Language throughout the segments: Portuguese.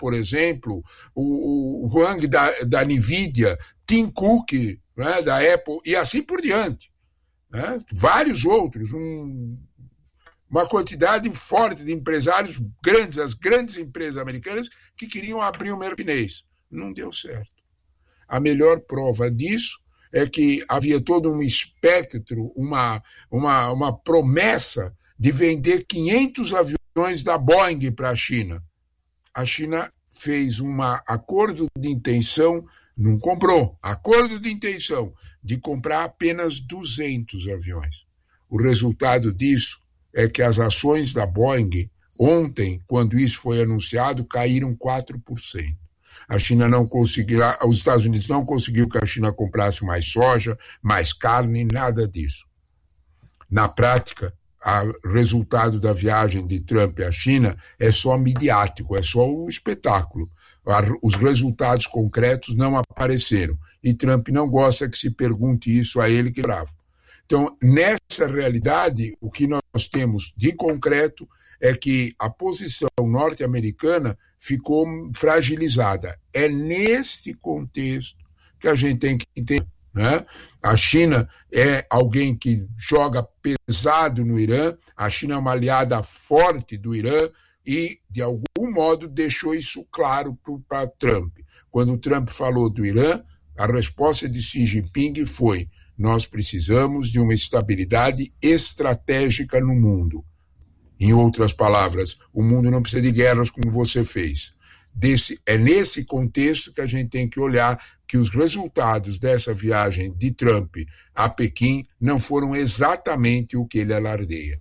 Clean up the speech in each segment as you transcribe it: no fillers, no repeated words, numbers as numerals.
por exemplo, o Huang da NVIDIA, Tim Cook, né, da Apple, e assim por diante. Né? Vários outros, uma quantidade forte de empresários grandes, as grandes empresas americanas, que queriam abrir o mercado chinês. Não deu certo. A melhor prova disso é que havia todo um espectro, uma promessa de vender 500 aviões da Boeing para a China. A China fez um acordo de intenção, não comprou, acordo de intenção de comprar apenas 200 aviões. O resultado disso é que as ações da Boeing, ontem, quando isso foi anunciado, caíram 4%. A China não conseguiu, os Estados Unidos não conseguiu que a China comprasse mais soja, mais carne, nada disso. Na prática, o resultado da viagem de Trump à China é só midiático, é só um espetáculo. Os resultados concretos não apareceram. E Trump não gosta que se pergunte isso a ele, que é bravo. Então, nessa realidade, o que nós temos de concreto é que a posição norte-americana ficou fragilizada. É nesse contexto que a gente tem que entender. Né? A China é alguém que joga pesado no Irã, a China é uma aliada forte do Irã e, de algum modo, deixou isso claro para Trump. Quando o Trump falou do Irã, a resposta de Xi Jinping foi: nós precisamos de uma estabilidade estratégica no mundo. Em outras palavras, o mundo não precisa de guerras como você fez. É nesse contexto que a gente tem que olhar que os resultados dessa viagem de Trump a Pequim não foram exatamente o que ele alardeia.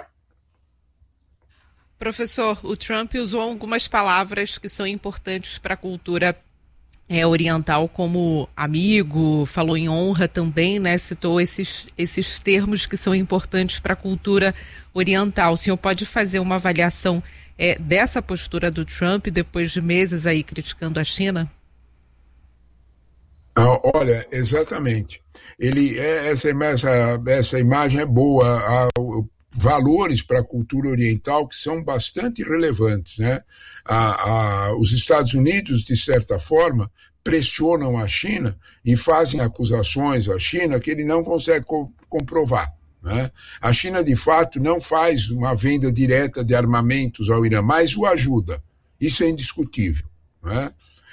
Professor, o Trump usou algumas palavras que são importantes para a cultura oriental, como amigo, falou em honra também, né? Citou esses termos que são importantes para a cultura oriental. O senhor pode fazer uma avaliação dessa postura do Trump depois de meses aí criticando a China? Olha, exatamente. Essa imagem é boa. Há valores para a cultura oriental que são bastante relevantes, né? Os Estados Unidos, de certa forma, pressionam a China e fazem acusações à China que ele não consegue comprovar. Né? A China, de fato, não faz uma venda direta de armamentos ao Irã, mas o ajuda. Isso é indiscutível. Né?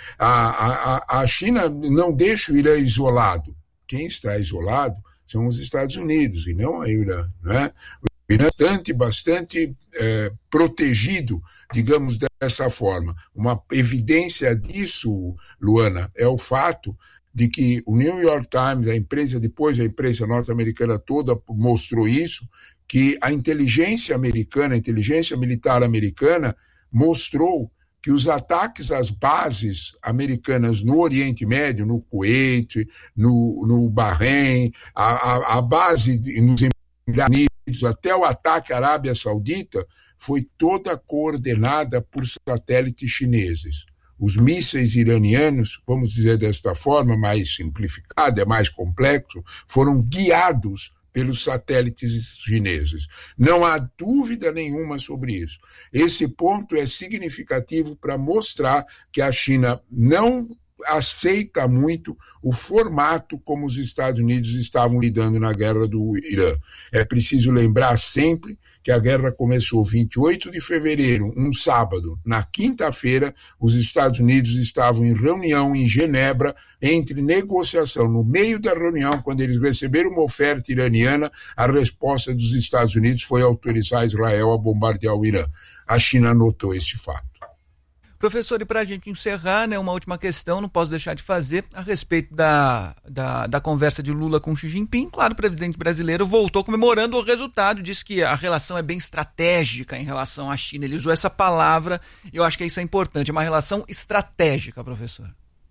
A China não deixa o Irã isolado. Quem está isolado são os Estados Unidos e não o Irã. Né? O Irã é bastante protegido, digamos dessa forma. Uma evidência disso, Luana, é o fato de que o New York Times, depois a imprensa norte-americana toda mostrou isso, que a inteligência militar americana mostrou que os ataques às bases americanas no Oriente Médio, no Kuwait, no Bahrein, a base nos Emirados Unidos, até o ataque à Arábia Saudita, foi toda coordenada por satélites chineses. Os mísseis iranianos, vamos dizer desta forma, mais simplificada, é mais complexo, foram guiados pelos satélites chineses. Não há dúvida nenhuma sobre isso. Esse ponto é significativo para mostrar que a China não aceita muito o formato como os Estados Unidos estavam lidando na guerra do Irã. É preciso lembrar sempre que a guerra começou 28 de fevereiro, um sábado. Na quinta-feira, os Estados Unidos estavam em reunião em Genebra, entre negociação. No meio da reunião, quando eles receberam uma oferta iraniana, a resposta dos Estados Unidos foi autorizar Israel a bombardear o Irã. A China notou esse fato. Professor, e para a gente encerrar, né, uma última questão, não posso deixar de fazer, a respeito da conversa de Lula com Xi Jinping. Claro, o presidente brasileiro voltou comemorando o resultado, disse que a relação é bem estratégica em relação à China. Ele usou essa palavra e eu acho que isso é importante, é uma relação estratégica, professor.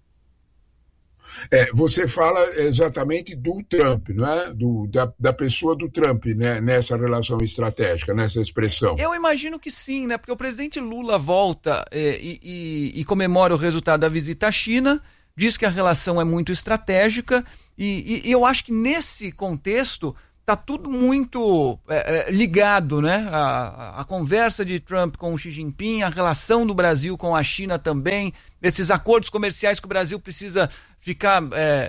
Você fala exatamente do Trump, não é? Da pessoa do Trump, né? Nessa relação estratégica, nessa expressão. Eu imagino que sim, né? Porque o presidente Lula volta e comemora o resultado da visita à China, diz que a relação é muito estratégica e eu acho que nesse contexto está tudo muito ligado, né? A conversa de Trump com o Xi Jinping, a relação do Brasil com a China também, esses acordos comerciais que o Brasil precisa ficar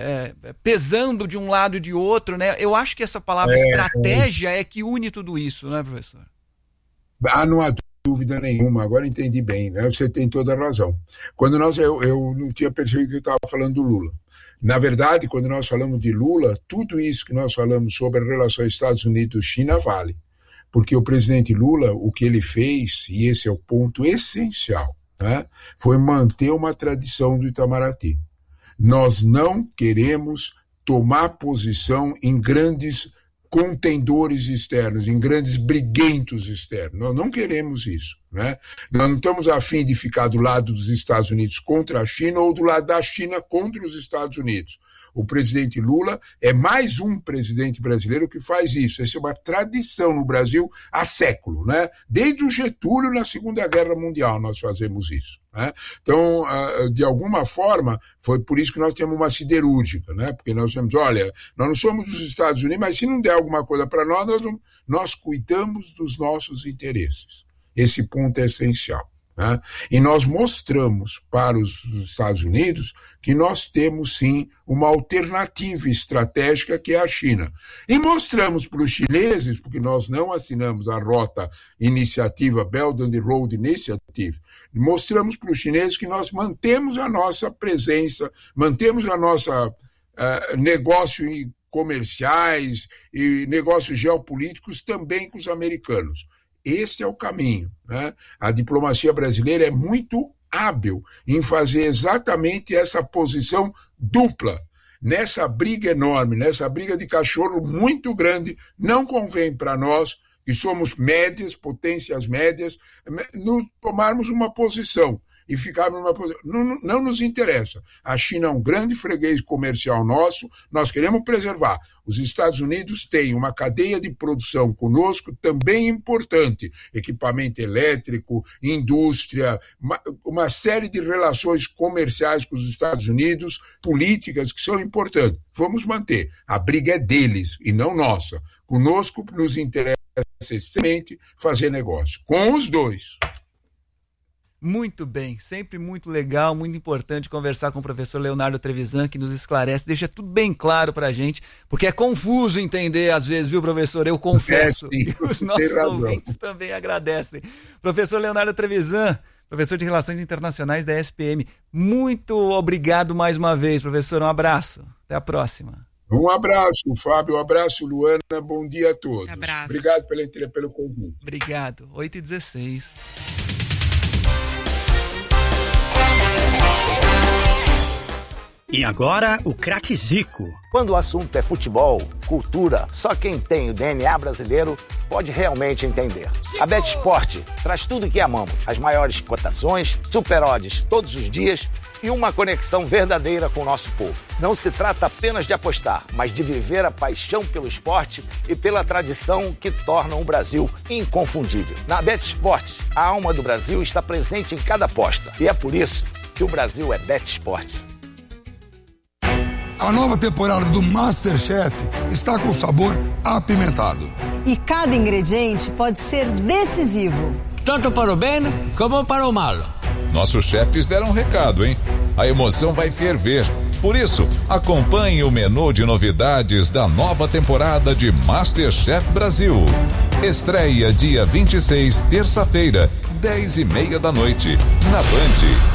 pesando de um lado e de outro, né? Eu acho que essa palavra estratégia é que une tudo isso, né, professor? Não há dúvida nenhuma, agora entendi bem, né? Você tem toda a razão. Quando eu não tinha percebido que eu estava falando do Lula. Na verdade, quando nós falamos de Lula, tudo isso que nós falamos sobre a relação Estados Unidos-China vale. Porque o presidente Lula, o que ele fez, e esse é o ponto essencial, né, foi manter uma tradição do Itamaraty. Nós não queremos tomar posição em grandes contendores externos, em grandes briguentos externos. Nós não queremos isso, né? Nós não estamos a fim de ficar do lado dos Estados Unidos contra a China ou do lado da China contra os Estados Unidos. O presidente Lula é mais um presidente brasileiro que faz isso. Essa é uma tradição no Brasil há século, né? Desde o Getúlio, na Segunda Guerra Mundial, nós fazemos isso, né? Então, de alguma forma, foi por isso que nós temos uma siderúrgica, né? Porque nós temos, olha, nós não somos dos Estados Unidos, mas se não der alguma coisa para nós, nós cuidamos dos nossos interesses. Esse ponto é essencial, né? E nós mostramos para os Estados Unidos que nós temos sim uma alternativa estratégica que é a China. E mostramos para os chineses, porque nós não assinamos a Rota Iniciativa, Belt and Road Initiative, mostramos para os chineses que nós mantemos a nossa presença, mantemos a nossa negócio comerciais e negócios geopolíticos também com os americanos. Esse é o caminho, né? A diplomacia brasileira é muito hábil em fazer exatamente essa posição dupla. Nessa briga enorme, nessa briga de cachorro muito grande, não convém para nós, que somos médias, potências médias, tomarmos uma posição e ficarmos numa posição. Não nos interessa. A China é um grande freguês comercial nosso, nós queremos preservar. Os Estados Unidos têm uma cadeia de produção conosco também importante, equipamento elétrico, indústria, uma série de relações comerciais com os Estados Unidos, políticas que são importantes. Vamos manter. A briga é deles e não nossa. Conosco nos interessa essencialmente fazer negócio. Com os dois. Muito bem, sempre muito legal, muito importante conversar com o professor Leonardo Trevisan, que nos esclarece, deixa tudo bem claro pra gente, porque é confuso entender às vezes, viu, professor? Eu confesso, e os nossos ouvintes também agradecem. Professor Leonardo Trevisan, professor de Relações Internacionais da SPM, muito obrigado mais uma vez, professor, um abraço, até a próxima. Um abraço, Fábio, um abraço, Luana, bom dia a todos. Abraço. Obrigado pelo convite. Obrigado, 8h16. E agora, o craque Zico. Quando o assunto é futebol, cultura, só quem tem o DNA brasileiro pode realmente entender. A BetSport traz tudo o que amamos. As maiores cotações, super odds todos os dias e uma conexão verdadeira com o nosso povo. Não se trata apenas de apostar, mas de viver a paixão pelo esporte e pela tradição que tornam o Brasil inconfundível. Na BetSport, a alma do Brasil está presente em cada aposta. E é por isso que o Brasil é BetSport. A nova temporada do MasterChef está com sabor apimentado. E cada ingrediente pode ser decisivo. Tanto para o bem como para o mal. Nossos chefes deram um recado, hein? A emoção vai ferver. Por isso, acompanhe o menu de novidades da nova temporada de MasterChef Brasil. Estreia dia 26, terça-feira, 10h30 da noite, na Band.